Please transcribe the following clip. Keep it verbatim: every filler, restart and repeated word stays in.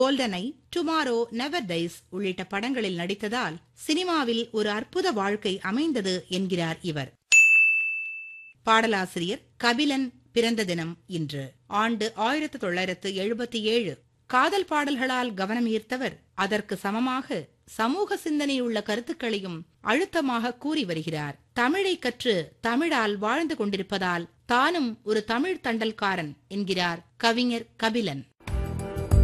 கோல்டனை, tomorrow never dies உள்ளிட்ட படங்களில் நடித்ததால் சினிமாவில் ஒரு அற்புத வாழ்க்கை அமைந்தது என்கிறார் இவர். பாடலாசிரியர் கபிலன் பிறந்த தினம் இன்று. ஆண்டு ஆயிரத்து தொள்ளாயிரத்து எழுபத்தி ஏழு. காதல் பாடல்களால் கவனம் ஈர்த்தவர் அதற்கு சமமாக சமூக சிந்தனையுள்ள கருத்துக்களையும் அழுத்தமாக கூறி வருகிறார். தமிழை கற்று தமிழால் வாழ்ந்து கொண்டிருப்பதால் தானும் ஒரு தமிழ் தண்டல்காரன் என்கிறார் கவிஞர் கபிலன்.